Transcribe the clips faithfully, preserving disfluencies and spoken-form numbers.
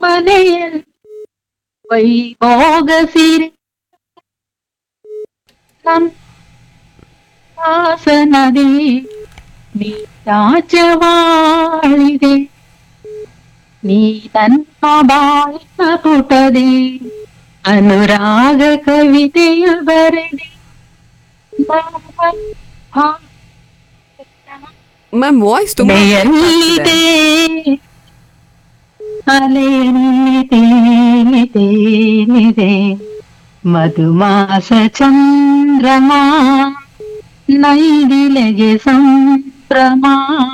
ಮನೆಯಲ್ಲಿ ವೈಭೋಗ ಸಿರಿ ಹಾಸನದೇ ನೀ ರಾಜವಾಳಿದೆ ನೀ ತನ್ನ ಬಾಳಿನ ಪುಟದೆ ಅನುರಾಗ ಕವಿತೆಯ ಬರೆದೆ ಮ್ಯಾಮ್ ವಾಯ್ಸ್ ತುಂಬಾ ಎಲ್ಲಿದೆ ಅಲೆಯಲ್ಲಿ ತೇಲಿ ತೇಲಿದೆ ಮಧುಮಾಸ ಚಂದ್ರಮ ನೈದಿಲೆಗೆ ಸಂಭ್ರಮ.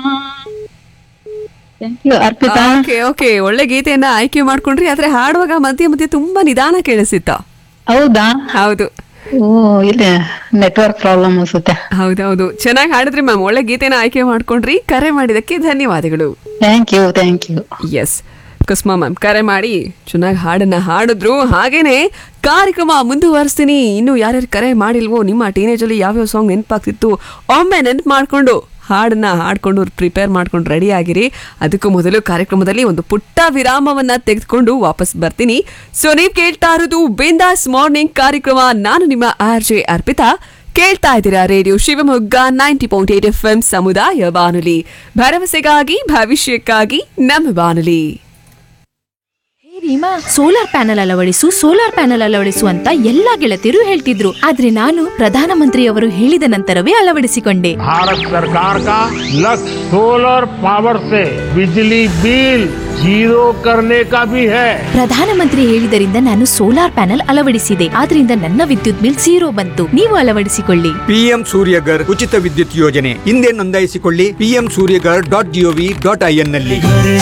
Thank you Arpita. Okay okay ಒಳ್ಳೆ ಗೀತೆಯನ್ನ ಆಯ್ಕೆ ಮಾಡ್ಕೊಂಡ್ರಿ, ಆದ್ರೆ ಹಾಡುವಾಗ ಮಧ್ಯೆ ಮಧ್ಯೆ ತುಂಬಾ ನಿಧಾನ ಕೇಳಿಸಿತ್ತ. ಹೌದಾ? ಹೌದು. ಓ ಇಲ್ಲ, ನೆಟ್ವರ್ಕ್ ಪ್ರಾಬ್ಲಮ್ ಅನ್ಸುತ್ತೆ. ಹೌದೌದು, ಚೆನ್ನಾಗಿ ಹಾಡಿದ್ರಿ ಮ್ಯಾಮ್. ಒಳ್ಳೆ ಗೀತೆನ ಆಯ್ಕೆ ಮಾಡ್ಕೊಂಡ್ರಿ. ಕರೆ ಮಾಡಿದಕ್ಕೆ ಧನ್ಯವಾದಗಳು. Thank you thank you. S, Kusma ma'am ಕರೆ ಮಾಡಿ ಚೆನ್ನಾಗಿ ಹಾಡನ್ನ ಹಾಡಿದ್ರು. ಹಾಗೇನೆ ಕಾರ್ಯಕ್ರಮ ಮುಂದುವರಿಸ್ತೀನಿ. ಇನ್ನು ಯಾರ್ಯಾರು ಕರೆ ಮಾಡಿಲ್ವೋ, ನಿಮ್ಮ ಟೀನೇಜ್ ಅಲ್ಲಿ ಯಾವ್ಯಾವ ಸಾಂಗ್ ನೆನಪಾಗ್ತಿತ್ತು ಒಮ್ಮೆ ನೆನಪು ಮಾಡ್ಕೊಂಡು ಹಾಡನ್ನ ಹಾಡ್ಕೊಂಡು ಪ್ರಿಪೇರ್ ಮಾಡ್ಕೊಂಡು ರೆಡಿ ಆಗಿರಿ. ಅದಕ್ಕೂ ಮೊದಲು ಕಾರ್ಯಕ್ರಮದಲ್ಲಿ ಒಂದು ಪುಟ್ಟ ವಿರಾಮವನ್ನ ತೆಗೆದುಕೊಂಡು ವಾಪಸ್ ಬರ್ತೀನಿ. ಸೊ ನೀವ್ ಕೇಳ್ತಾ ಇರೋದು ಬಿಂದಾಸ್ ಮಾರ್ನಿಂಗ್ ಕಾರ್ಯಕ್ರಮ. ನಾನು ನಿಮ್ಮ ಆರ್ ಜೆ ಅರ್ಪಿತಾ. ಕೇಳ್ತಾ ಇದ್ದೀರಾ radio Shivamogga ninety point eight F M ಸಮುದಾಯ ಬಾನುಲಿ, ಭರವಸೆಗಾಗಿ ಭವಿಷ್ಯಕ್ಕಾಗಿ ನಮ್ಮ ಬಾನುಲಿ. Reema, solar panel ಅಳವಡಿಸು solar panel ಅಳವಡಿಸು ಅಂತ ಎಲ್ಲಾ ಗೆಳತಿಯರು ಹೇಳ್ತಿದ್ರು. ಆದ್ರೆ ನಾನು ಪ್ರಧಾನಮಂತ್ರಿಯವರು ಹೇಳಿದ ನಂತರವೇ ಅಳವಡಿಸಿಕೊಂಡೆ. ಭಾರತ ಸರ್ಕಾರ का लक्ष्य सोलर पावर से बिजली बिल जीरो करने का भी है. ಪ್ರಧಾನಮಂತ್ರಿ ಹೇಳಿದರಿಂದ ನಾನು ಸೋಲಾರ್ ಪ್ಯಾನೆಲ್ ಅಳವಡಿಸಿದೆ. ಆದ್ರಿಂದ ನನ್ನ ವಿದ್ಯುತ್ ಬಿಲ್ ಝೀರೋ ಬಂತು. ನೀವು ಅಳವಡಿಸಿಕೊಳ್ಳಿ. ಪಿಎಂ ಸೂರ್ಯಗರ್ ಉಚಿತ ವಿದ್ಯುತ್ ಯೋಜನೆ ಹಿಂದೆ ನೋಂದಾಯಿಸಿಕೊಳ್ಳಿ. PM Surya Ghar dot gov dot IN ನಲ್ಲಿ.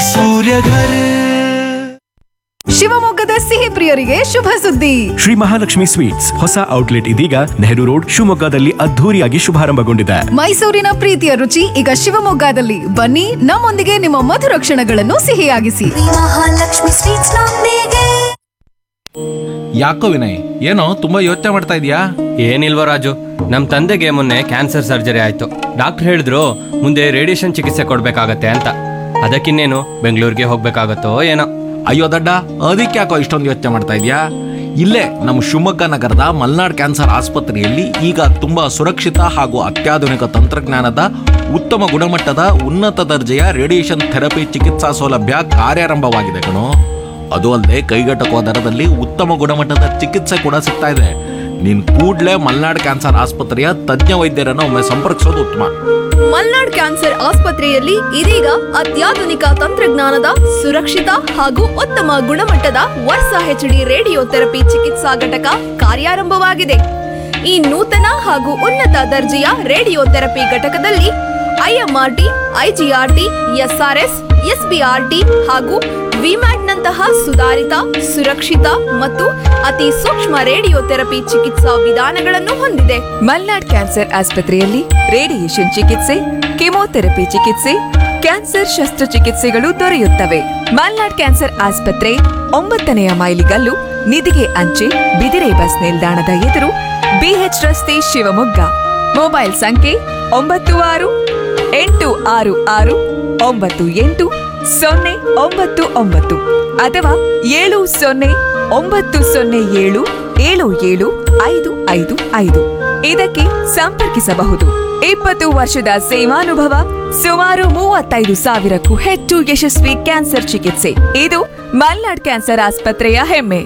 ಶಿವಮೊಗ್ಗದ ಸಿಹಿ ಪ್ರಿಯರಿಗೆ ಶುಭ ಸುದ್ದಿ. ಶ್ರೀ ಮಹಾಲಕ್ಷ್ಮಿ ಸ್ವೀಟ್ಸ್ ಹೊಸ ಔಟ್ಲೆಟ್ ಇದೀಗ ನೆಹರು ರೋಡ್ ಶಿವಮೊಗ್ಗದಲ್ಲಿ ಅದ್ಧೂರಿಯಾಗಿ ಶುಭಾರಂಭಗೊಂಡಿದೆ. ಮೈಸೂರಿನ ಪ್ರೀತಿಯ ರುಚಿ ಈಗ ಶಿವಮೊಗ್ಗದಲ್ಲಿ. ಬನ್ನಿ, ನಮ್ಮೊಂದಿಗೆ ನಿಮ್ಮ ಮಧುರ ಕ್ಷಣಗಳನ್ನು ಸಿಹಿಯಾಗಿಸಿ. ಮಹಾಲಕ್ಷ್ಮಿ ಸ್ವೀಟ್ಸ್ ನೊಂದಿಗೆ. ಯಾಕೋ ವಿನಯ್, ಏನೋ ತುಂಬಾ ಯೋಚನೆ ಮಾಡ್ತಾ ಇದೀಯಾ? ಏನಿಲ್ವ ರಾಜು, ನಮ್ ತಂದೆಗೆ ಮೊನ್ನೆ ಕ್ಯಾನ್ಸರ್ ಸರ್ಜರಿ ಆಯ್ತು. ಡಾಕ್ಟರ್ ಹೇಳಿದ್ರು ಮುಂದೆ ರೇಡಿಯೇಷನ್ ಚಿಕಿತ್ಸೆ ಕೊಡ್ಬೇಕಾಗತ್ತೆ ಅಂತ. ಅದಕ್ಕಿನ್ನೇನು ಬೆಂಗಳೂರಿಗೆ ಹೋಗ್ಬೇಕಾಗತ್ತೋ ಏನೋ. ಅಯ್ಯೋ ದಡ್ಡ, ಅದಕ್ಕೆ ಯಾಕೋ ಇಷ್ಟೊಂದು ಯೋಚನೆ ಮಾಡ್ತಾ ಇದೀಯಾ? ಇಲ್ಲೇ ನಮ್ಮ ಶಿವಮೊಗ್ಗ ನಗರದ ಮಲ್ನಾಡ್ ಕ್ಯಾನ್ಸರ್ ಆಸ್ಪತ್ರೆಯಲ್ಲಿ ಈಗ ತುಂಬಾ ಸುರಕ್ಷಿತ ಹಾಗೂ ಅತ್ಯಾಧುನಿಕ ತಂತ್ರಜ್ಞಾನದ ಉತ್ತಮ ಗುಣಮಟ್ಟದ ಉನ್ನತ ದರ್ಜೆಯ ರೇಡಿಯೇಷನ್ ಥೆರಪಿ ಚಿಕಿತ್ಸಾ ಸೌಲಭ್ಯ ಕಾರ್ಯಾರಂಭವಾಗಿದೆ ಕಣೋ. ಅದು ಅಲ್ಲದೆ ಕೈಗೆಟಕುವ ದರದಲ್ಲಿ ಉತ್ತಮ ಗುಣಮಟ್ಟದ ಚಿಕಿತ್ಸೆ ಕೂಡ ಸಿಗ್ತಾ ಇದೆ. ನೀನ್ ಕೂಡ್ಲೇ ಮಲ್ನಾಡ್ ಕ್ಯಾನ್ಸರ್ ಆಸ್ಪತ್ರೆಯ ತಜ್ಞ ವೈದ್ಯರನ್ನು ಒಮ್ಮೆ ಸಂಪರ್ಕಿಸೋದು ಉತ್ತಮ. ಮಲ್ನಾಡ್ ಕ್ಯಾನ್ಸರ್ ಆಸ್ಪತ್ರೆಯಲ್ಲಿ ಇದೀಗ ಅತ್ಯಾಧುನಿಕ ತಂತ್ರಜ್ಞಾನದ ಸುರಕ್ಷಿತ ಹಾಗೂ ಉತ್ತಮ ಗುಣಮಟ್ಟದ ವರ್ಸಾ ಹೆಚ್ಡಿ ರೇಡಿಯೋ ಥೆರಪಿ ಚಿಕಿತ್ಸಾ ಘಟಕ ಕಾರ್ಯಾರಂಭವಾಗಿದೆ. ಈ ನೂತನ ಹಾಗೂ ಉನ್ನತ ದರ್ಜೆಯ ರೇಡಿಯೋ ಥೆರಪಿ ಘಟಕದಲ್ಲಿ ಐಎಂಆರ್ಟಿ, ಐಜಿಆರ್ಟಿ, ಎಸ್ಆರ್ಎಸ್, ಎಸ್ಬಿಆರ್ಟಿ ಹಾಗೂ ವಿಮ್ಯಾಟ್ನಂತಹ ಸುಧಾರಿತ, ಸುರಕ್ಷಿತ ಮತ್ತು ಅತಿ ಸೂಕ್ಷ್ಮ ರೇಡಿಯೋ ಥೆರಪಿ ಚಿಕಿತ್ಸಾ ವಿಧಾನಗಳನ್ನು ಹೊಂದಿದೆ. ಮಲ್ನಾಡ್ ಕ್ಯಾನ್ಸರ್ ಆಸ್ಪತ್ರೆಯಲ್ಲಿ ರೇಡಿಯೇಷನ್ ಚಿಕಿತ್ಸೆ, ಕೆಮೊಥೆರಪಿ ಚಿಕಿತ್ಸೆ, ಕ್ಯಾನ್ಸರ್ ಶಸ್ತ್ರಚಿಕಿತ್ಸೆಗಳು ದೊರೆಯುತ್ತವೆ. ಮಲ್ನಾಡ್ ಕ್ಯಾನ್ಸರ್ ಆಸ್ಪತ್ರೆ ಒಂಬತ್ತನೆಯ ಮೈಲಿಗಲ್ಲು, ನಿಧಿಗೆ ಅಂಚೆ, ಬಿದಿರೆ ಬಸ್ ನಿಲ್ದಾಣದ ಎದುರು, ಬಿಎಚ್ ರಸ್ತೆ, ಶಿವಮೊಗ್ಗ. ಮೊಬೈಲ್ ಸಂಖ್ಯೆ ಒಂಬತ್ತು ಆರು ಎಂಟು ಆರು ಆರು ಒಂಬತ್ತು ಎಂಟು ಸೊನ್ನೆ ಒಂಬತ್ತು ಒಂಬತ್ತು ಅಥವಾ ಏಳು ಸೊನ್ನೆ ಒಂಬತ್ತು ಸೊನ್ನೆ ಏಳು ಏಳು ಏಳು ಐದು ಐದು ಐದು ಇದಕ್ಕೆ ಸಂಪರ್ಕಿಸಬಹುದು. ಇಪ್ಪತ್ತು ವರ್ಷದ ಸೇವಾನುಭವ, ಸುಮಾರು ಮೂವತ್ತೈದು ಸಾವಿರಕ್ಕೂ ಹೆಚ್ಚು ಯಶಸ್ವಿ ಕ್ಯಾನ್ಸರ್ ಚಿಕಿತ್ಸೆ. ಇದು ಮಲ್ನಾಡ್ ಕ್ಯಾನ್ಸರ್ ಆಸ್ಪತ್ರೆಯ ಹೆಮ್ಮೆ.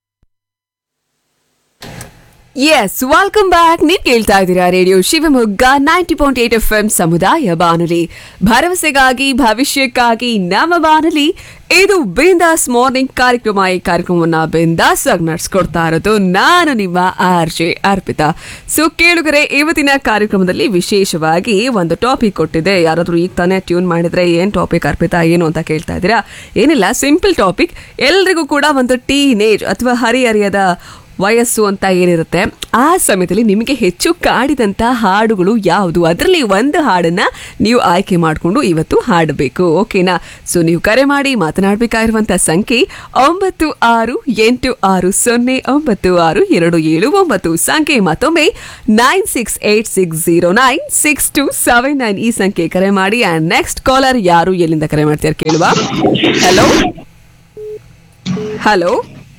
S, welcome back. ನೀವು ಕೇಳ್ತಾ ಇದ್ದೀರಾ radio Shivamogga ninety point eight F M ಸಮುದಾಯ ಬಾನುಲಿ, ಭರವಸೆಗಾಗಿ ಭವಿಷ್ಯಕ್ಕಾಗಿ ನಮ್ಮ ಬಾನುಲಿ. ಇದು ಬಿಂದಾಸ್ ಮಾರ್ನಿಂಗ್ ಕಾರ್ಯಕ್ರಮ. ಈ ಕಾರ್ಯಕ್ರಮವನ್ನ ಬಿಂದಾಸ್ ಆಗಿ ನಡೆಸ್ಕೊಡ್ತಾ ಇರೋದು ನಾನು ನಿಮ್ಮ ಆರ್ ಜೆ ಅರ್ಪಿತಾ. ಸೊ ಕೇಳುಗರೆ, ಇವತ್ತಿನ ಕಾರ್ಯಕ್ರಮದಲ್ಲಿ ವಿಶೇಷವಾಗಿ ಒಂದು ಟಾಪಿಕ್ ಕೊಟ್ಟಿದೆ. ಯಾರಾದ್ರೂ ಈಗ ತಾನೇ ಟ್ಯೂನ್ ಮಾಡಿದ್ರೆ ಏನ್ ಟಾಪಿಕ್ ಅರ್ಪಿತಾ ಏನು ಅಂತ ಕೇಳ್ತಾ ಇದ್ದೀರಾ? ಏನಿಲ್ಲ, ಸಿಂಪಲ್ ಟಾಪಿಕ್. ಎಲ್ರಿಗೂ ಕೂಡ ಒಂದು ಟೀನೇಜ್ ಅಥವಾ ಹರಿಹರಿಯದ ವಯಸ್ಸು ಅಂತ ಏನಿರುತ್ತೆ, ಆ ಸಮಯದಲ್ಲಿ ನಿಮಗೆ ಹೆಚ್ಚು ಕಾಡಿದಂಥ ಹಾಡುಗಳು ಯಾವುದು? ಅದರಲ್ಲಿ ಒಂದು ಹಾಡನ್ನ ನೀವು ಆಯ್ಕೆ ಮಾಡಿಕೊಂಡು ಇವತ್ತು ಹಾಡಬೇಕು, ಓಕೆನಾ? ಸೊ ನೀವು ಕರೆ ಮಾಡಿ ಮಾತನಾಡಬೇಕಾಗಿರುವಂಥ ಸಂಖ್ಯೆ ಒಂಬತ್ತು ಆರು ಎಂಟು ಆರು ಸೊನ್ನೆ ಒಂಬತ್ತು ಆರು ಎರಡು ಏಳು ಒಂಬತ್ತು. ಸಂಖ್ಯೆ ಮತ್ತೊಮ್ಮೆ nine six eight six zero nine six to seven nine. ಈ ಸಂಖ್ಯೆ ಕರೆ ಮಾಡಿ. ಆ್ಯಂಡ್ ನೆಕ್ಸ್ಟ್ ಕಾಲರ್ ಯಾರು, ಎಲ್ಲಿಂದ ಕರೆ ಮಾಡ್ತಾರೆ ಕೇಳುವ. ಹಲೋ ಹಲೋ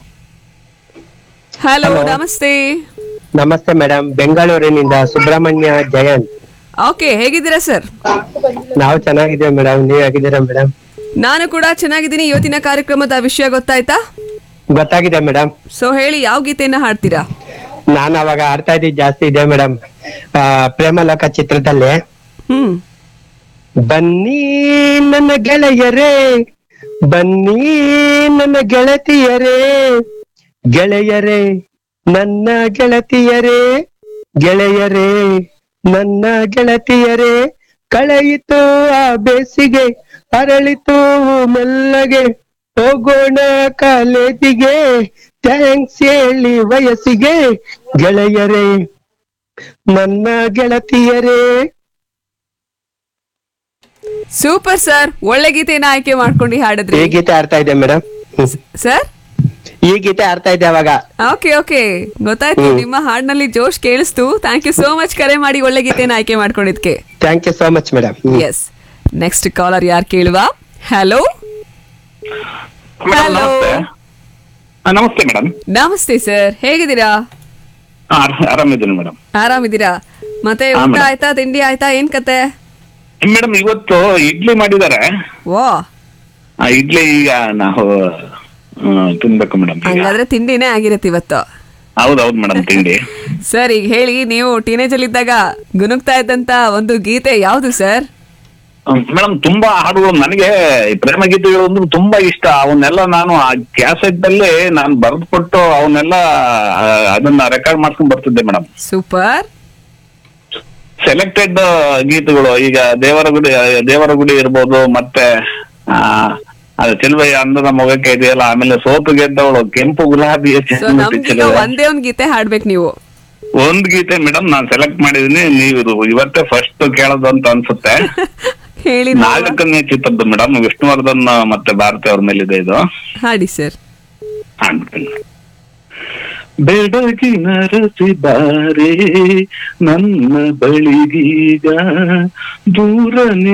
ಹಲೋ ನಮಸ್ತೆ. ನಮಸ್ತೆ ಮೇಡಮ್, ಬೆಂಗಳೂರಿನಿಂದ ಸುಬ್ರಹ್ಮಣ್ಯ ಜಯಂತ್. ಓಕೆ, ಹೇಗಿದ್ದೀರಾ ಸರ್? ನಾವು ಚೆನ್ನಾಗಿದ್ದೇವೆ ಮೇಡಮ್, ನೀವ್ ಹೇಗಿದ್ದೀರಾ ಮೇಡಮ್? ನಾನು ಕೂಡ ಚೆನ್ನಾಗಿದ್ದೀನಿ. ಇವತ್ತಿನ ಕಾರ್ಯಕ್ರಮದ ವಿಷಯ ಗೊತ್ತಾಯ್ತಾ? ಗೊತ್ತಾಗಿದೆ ಮೇಡಮ್. ಸೊ ಹೇಳಿ, ಯಾವ ಗೀತೆಯನ್ನ ಹಾಡ್ತೀರಾ? ನಾನು ಅವಾಗ ಆಡ್ತಾ ಇದ್ದಿದ್ ಜಾಸ್ತಿ ಇದೆ ಮೇಡಮ್, ಪ್ರೇಮಲೋಕ ಚಿತ್ರದಲ್ಲಿ. ಹ್ಮ್ ಬನ್ನಿ ನನ್ನ ಗೆಳೆಯರೇ, ಬನ್ನಿ ನನ್ನ ಗೆಳತಿಯರೇ, ಗೆಳೆಯರೇ ನನ್ನ ಗೆಳತಿಯರೇ, ಗೆಳೆಯರೇ ನನ್ನ ಗೆಳತಿಯರೇ, ಕಳೆಯಿತು ಆ ಬೇಸಿಗೆ, ಅರಳಿತು ಮೆಲ್ಲಗೆ, ಹೋಗೋಣ ಕಾಲೇಜಿಗೆ, ಥ್ಯಾಂಕ್ಸ್ ಹೇಳಿ ವಯಸ್ಸಿಗೆ, ಗೆಳೆಯರೇ ನನ್ನ ಗೆಳತಿಯರೇ. ಸೂಪರ್ ಸರ್, ಒಳ್ಳೆ ಗೀತೆನ ಆಯ್ಕೆ ಮಾಡ್ಕೊಂಡು ಹಾಡಿದ್ರಿ. ಈ ಗೀತೆ ಆಡ್ತಾ ಇದೆ ಮೇಡಮ್. ಸರ್ ಈ ಗೀತೆ ಆಡ್ತಾ ಇದೆ ಅವಾಗ. ಓಕೆ ಓಕೆ, ಗೊತ್ತಾಯ್ತು. ನಿಮ್ಮ ಹಾಡಿನಲ್ಲಿ ಜೋಶ್ ಕೇಳಿಸ್ತು. ಥ್ಯಾಂಕ್ ಯು ಸೋ ಮಚ್ ಕರೆ ಮಾಡಿ ಒಳ್ಳೆ ಗೀತೆನ ಆಯ್ಕೆ ಮಾಡ್ಕೊಂಡಿದ್ಕೆ. Thank you so much madam. S, next collar ಯಾರು ಕೇಳುವ? ಹಲೋ ಹಲೋ ನಮಸ್ತೆ ಮೇಡಮ್. ನಮಸ್ತೆ ಸರ್, ಹೇಗಿದ್ದೀರಾ? ಆರಾಮಿದ್ದೀನಿ ಮೇಡಮ್. ಆರಾಮಿದ್ದೀರಾ? ಮತ್ತೆ ಊಟ ಆಯ್ತಾ, ತಿಂಡಿ ಆಯ್ತಾ, ಏನ್ ಕತೆ? ಮೇಡಮ್ ಇವತ್ತು ಇಡ್ಲಿ ಮಾಡಿದ್ದಾರೆ. ವಾ, ಇಡ್ಲಿ ಈಗ ನಾವು ತಿನ್ಬೇಕು ಮೇಡಮ್. ಹಂಗಾದ್ರೆ ತಿಂಡಿನೇ ಆಗಿರತ್ತೆ ಇವತ್ತು. ಹೌದೌದು ಮೇಡಮ್, ತಿಂಡಿ. ಸರ್ ಈಗ ಹೇಳಿ, ನೀವು ಟೀನೇಜ್ ಅಲ್ಲಿ ಇದ್ದಾಗ ಗುನುಗ್ತಾ ಇದ್ದಂತ ಒಂದು ಗೀತೆ ಯಾವ್ದು ಸರ್? ಮೇಡಮ್ ತುಂಬಾ ಹಾಡುಗಳು ನನಗೆ ಪ್ರೇಮ ಗೀತೆಗಳು ಅಂದ್ರೆ ತುಂಬಾ ಇಷ್ಟ. ಅವನ್ನೆಲ್ಲ ನಾನು ಆ ಕ್ಯಾಸೆಟ್ ಅಲ್ಲಿ ನಾನು ಬರೆದು ಕೊಟ್ಟು ಅವನ್ನೆಲ್ಲ ಅದನ್ನ ರೆಕಾರ್ಡ್ ಮಾಡ್ಕೊಂಡ್ ಬರ್ತಿದ್ದೆ ಮೇಡಮ್. ಸೂಪರ್. ಸೆಲೆಕ್ಟೆಡ್ ಗೀತೆಗಳು, ಈಗ ದೇವರ ಗುಡಿ ದೇವರ ಗುಡಿ ಇರ್ಬೋದು, ಮತ್ತೆ ಆ ಅದು ಚೆಲುವಯ್ಯ ಅಂದದ ಮೊಗಕ್ಕೆ ಇದೆಯಲ್ಲ, ಆಮೇಲೆ ಸೋತು ಗೆದ್ದವಳು, ಕೆಂಪು ಗುಲಾಬಿ. ಒಂದೇ ಒಂದ್ ಗೀತೆ ಹಾಡ್ಬೇಕು ನೀವು. ಒಂದ್ ಗೀತೆ ಮೇಡಮ್ ನಾನು ಸೆಲೆಕ್ಟ್ ಮಾಡಿದೀನಿ, ನೀವು ಇವತ್ತೇ ಫಸ್ಟ್ ಕೇಳೋದು ಅಂತ ಅನ್ಸುತ್ತೆ. ಹೇಳಿ. ನಾಗಕನ್ಯಾ ಚಿತ್ರದ್ದು ಮೇಡಮ್, ವಿಷ್ಣುವರ್ಧನ್ ಮತ್ತೆ ಭಾರತಿ ಅವ್ರ ಮೇಲಿದೆ ಇದು. ಹಾಡಿ ಸರ್. ಬೆಡಗಿನ ರಸಿ ಬಾರೆ ನನ್ನ ಬಳಿಗೀಗ, ದೂರ